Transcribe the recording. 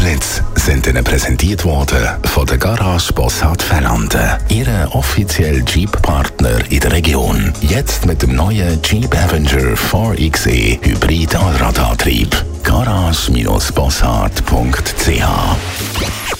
Blitz sind Ihnen präsentiert worden von der Garage Bossard Ferranden, Ihrem offiziellen Jeep-Partner in der Region. Jetzt mit dem neuen Jeep Avenger 4xe Hybrid Allradantrieb. Garage-bossard.ch